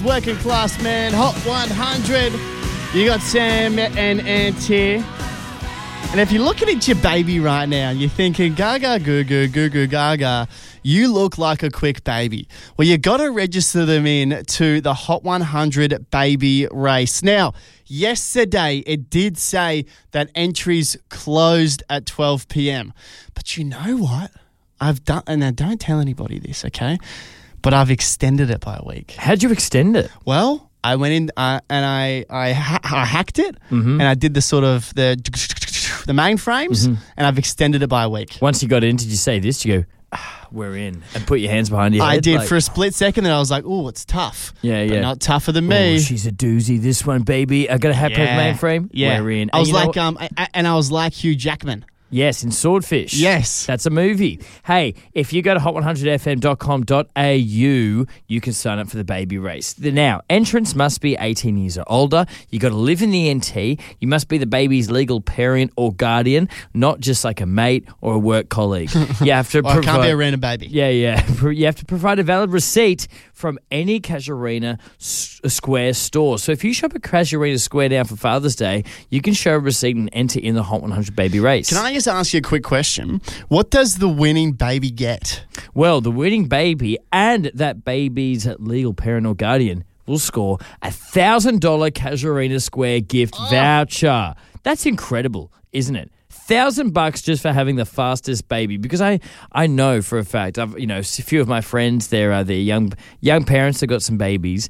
Working Class Man, Hot 100. You got Sam and Ant here. And if you're looking at your baby right now and you're thinking, gaga, goo, goo, goo, goo, gaga, you look like a quick baby. Well, you got to register them in to the Hot 100 baby race. Now, yesterday it did say that entries closed at 12 p.m. But you know what? I've done, and now don't tell anybody this, okay? But I've extended it by a week. How'd you extend it? Well, I went in and I hacked it, and I did the sort of the mainframes, and I've extended it by a week. Once you got in, did you say this? You go, we're in, and put your hands behind your head? I did for a split second, and I was like, oh, it's tough. Yeah. But not tougher than me. Oh, she's a doozy, this one, baby. I got a happy mainframe? Yeah. We're in. I was like, and I was like Hugh Jackman. Yes, in Swordfish. Yes. That's a movie. Hey, if you go to hot100fm.com.au, you can sign up for the baby race. Now, entrants must be 18 years or older. You got to live in the NT. You must be the baby's legal parent or guardian, not just like a mate or a work colleague. You have to Well, it can't be a random baby. Yeah. You have to provide a valid receipt from any Casuarina Square store. So if you shop at Casuarina Square now for Father's Day, you can show a receipt and enter in the Hot 100 baby race. Can I just ask you a quick question? What does the winning baby get? Well, the winning baby and that baby's legal parent or guardian will score a $1,000 Casuarina Square gift voucher. That's incredible, isn't it? $1,000 just for having the fastest baby, because I know for a fact, a few of my friends, they're young parents that got some babies.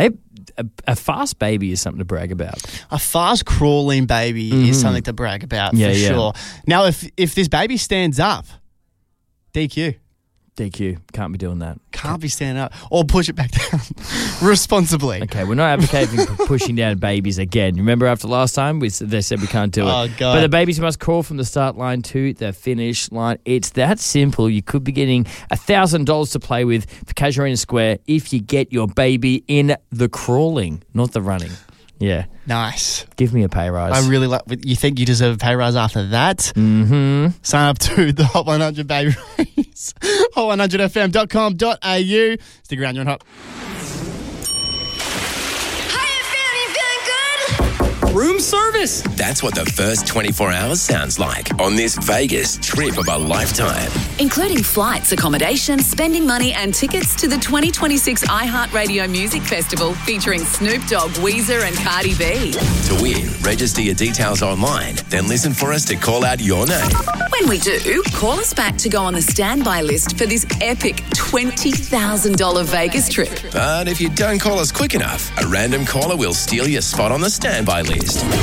A fast baby is something to brag about. A fast crawling baby is something to brag about for sure. Now, if this baby stands up, DQ. Can't be doing that. Can't be standing up. Or push it back down responsibly. Okay, we're not advocating for pushing down babies again. Remember after last time, they said we can't do it. Oh, God. But the babies must crawl from the start line to the finish line. It's that simple. You could be getting $1,000 to play with for Casuarina Square if you get your baby in the crawling, not the running. Yeah. Nice. Give me a pay rise. I really like. You think you deserve a pay rise after that? Mm-hmm. Sign up to the Hot 100 baby race. Hot100fm.com.au. Stick around, you're on Hot. Room service. That's what the first 24 hours sounds like on this Vegas trip of a lifetime. Including flights, accommodation, spending money and tickets to the 2026 iHeartRadio Music Festival featuring Snoop Dogg, Weezer and Cardi B. To win, register your details online, then listen for us to call out your name. When we do, call us back to go on the standby list for this epic $20,000 Vegas trip. But if you don't call us quick enough, a random caller will steal your spot on the standby list.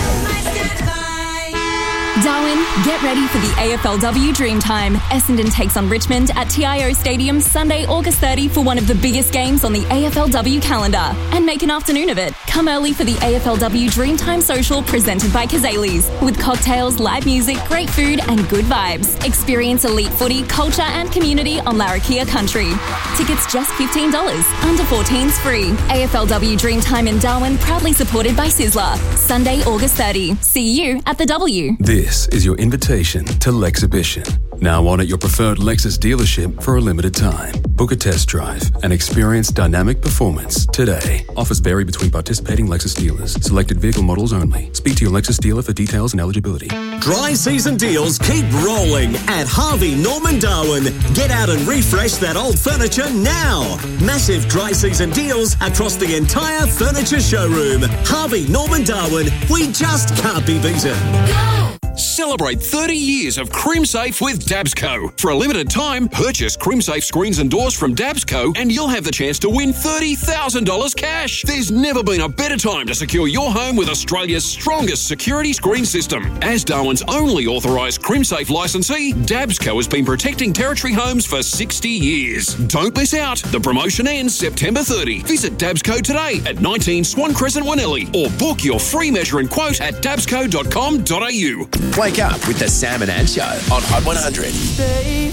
Darwin, get ready for the AFLW Dreamtime. Essendon takes on Richmond at TIO Stadium Sunday, August 30 for one of the biggest games on the AFLW calendar. And make an afternoon of it. Come early for the AFLW Dreamtime Social presented by Kazali's. With cocktails, live music, great food and good vibes. Experience elite footy, culture and community on Larrakia Country. Tickets just $15. Under 14s free. AFLW Dreamtime in Darwin proudly supported by Sizzler. Sunday, August 30. See you at the W. This is your invitation to Lexhibition. Now on at your preferred Lexus dealership for a limited time. Book a test drive and experience dynamic performance today. Offers vary between participating Lexus dealers. Selected vehicle models only. Speak to your Lexus dealer for details and eligibility. Dry season deals keep rolling at Harvey Norman Darwin. Get out and refresh that old furniture now. Massive dry season deals across the entire furniture showroom. Harvey Norman Darwin. We just can't be beaten. Celebrate 30 years of CrimSafe with Dabsco. For a limited time, purchase CrimSafe screens and doors from Dabsco and you'll have the chance to win $30,000 cash. There's never been a better time to secure your home with Australia's strongest security screen system. As Darwin's only authorised CrimSafe licensee, Dabsco has been protecting Territory homes for 60 years. Don't miss out. The promotion ends September 30. Visit Dabsco today at 19 Swan Crescent, Wanelli, or book your free measure and quote at dabsco.com.au. Wake up with the Sam and Ant Show on Hot 100.